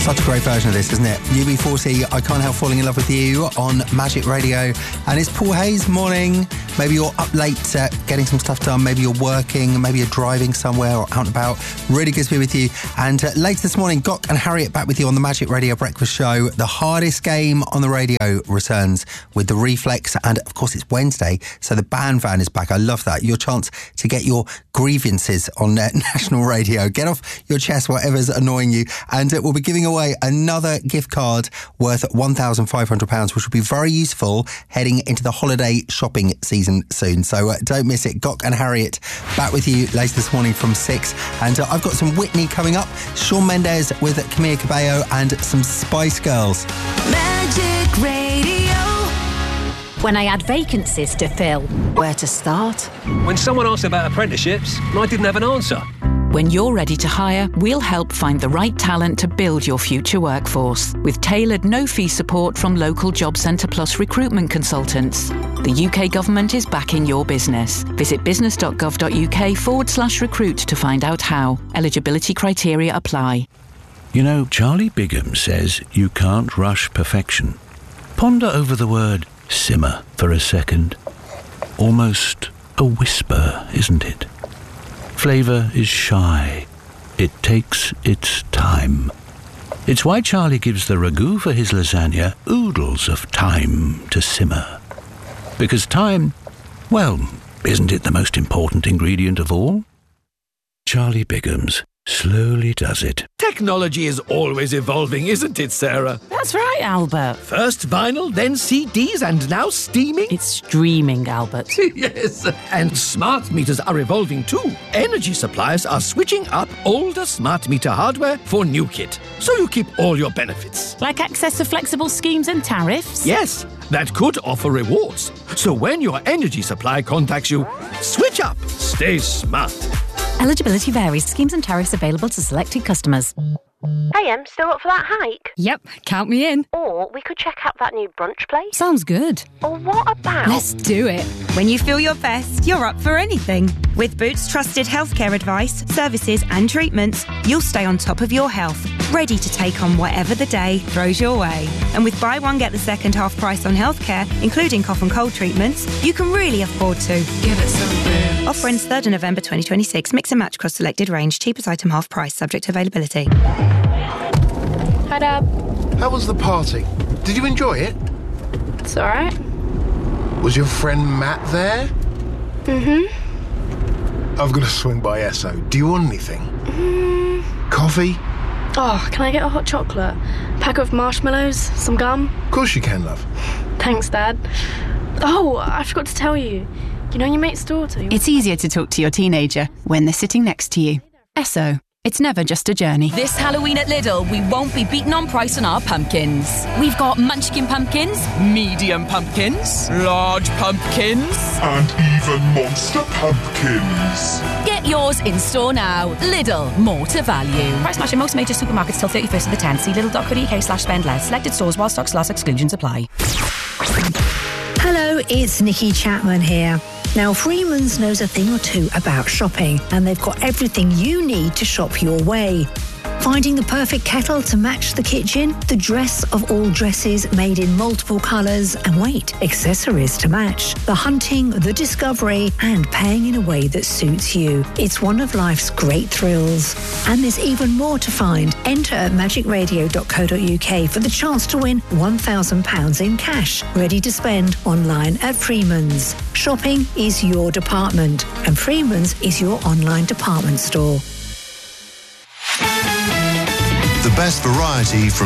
Such a great version of this, isn't it? UB40, I Can't Help Falling in Love with You on Magic Radio. And it's Paul Hayes, morning. Maybe you're up late getting some stuff done. Maybe you're working. Maybe you're driving somewhere or out and about. Really good to be with you. And later this morning, Gok and Harriet back with you on the Magic Radio Breakfast Show. The hardest game on the radio returns with the Reflex. And of course, it's Wednesday, so the band van is back. I love that. Your chance to get your grievances on national radio. Get off your chest whatever's annoying you. And we'll be giving away another gift card worth £1,500, which will be very useful heading into the holiday shopping season soon. So don't miss it. Gok and Harriet back with you later this morning from 6. And I've got some Whitney coming up. Shawn Mendes with Camila Cabello and some Spice Girls. Magic Radio. When I had vacancies to fill, where to start? When someone asked about apprenticeships, and I didn't have an answer. When you're ready to hire, we'll help find the right talent to build your future workforce with tailored no-fee support from local Job Centre Plus recruitment consultants. The UK government is backing your business. Visit business.gov.uk/recruit to find out how. Eligibility criteria apply. You know, Charlie Bigham says you can't rush perfection. Ponder over the word simmer for a second. Almost a whisper, isn't it? Flavour is shy. It takes its time. It's why Charlie gives the ragu for his lasagna oodles of time to simmer. Because time, well, isn't it the most important ingredient of all? Charlie Bigham's slowly does it. Technology is always evolving, isn't it, Sarah? That's right, Albert. First vinyl, then CDs, and now streaming? It's streaming, Albert. Yes, and smart meters are evolving too. Energy suppliers are switching up older smart meter hardware for new kit, so you keep all your benefits. Like access to flexible schemes and tariffs? Yes, that could offer rewards. So when your energy supply contacts you, switch up. Stay smart. Eligibility varies. Schemes and tariffs available to selected customers. Hey, still up for that hike? Yep, count me in. Or we could check out that new brunch place. Sounds good. Or what about... Let's do it. When you feel your best, you're up for anything. With Boots trusted healthcare advice, services and treatments, you'll stay on top of your health, ready to take on whatever the day throws your way. And with buy one, get the second half price on healthcare, including cough and cold treatments, you can really afford to. Give it some Boots. Offer ends 3rd of November 2026. Mix and match across selected range. Cheapest item half price, subject to availability. Hi, Dad. How was the party? Did you enjoy it? It's alright. Was your friend Matt there? Mm-hmm. I've got to swing by Esso. Do you want anything? Coffee? Oh, can I get a hot chocolate? Pack of marshmallows? Some gum? Of course you can, love. Thanks, Dad. Oh, I forgot to tell you. You know your mate's daughter? It's easier to talk to your teenager when they're sitting next to you. Esso. It's never just a journey. This Halloween at Lidl, we won't be beaten on price on our pumpkins. We've got munchkin pumpkins, medium pumpkins, large pumpkins, and even monster pumpkins. Get yours in store now. Lidl, more to value. Price match in most major supermarkets till 31st of the 10th. See lidl.co.uk/spend less. Selected stores while stocks last. Exclusions apply. Hello, it's Nikki Chapman here. Now, Freeman's knows a thing or two about shopping, and they've got everything you need to shop your way. Finding the perfect kettle to match the kitchen, the dress of all dresses made in multiple colours, and wait, accessories to match. The hunting, the discovery, and paying in a way that suits you. It's one of life's great thrills. And there's even more to find. Enter at magicradio.co.uk for the chance to win £1,000 in cash, ready to spend online at Freeman's. Shopping is your department, and Freeman's is your online department store. The best variety from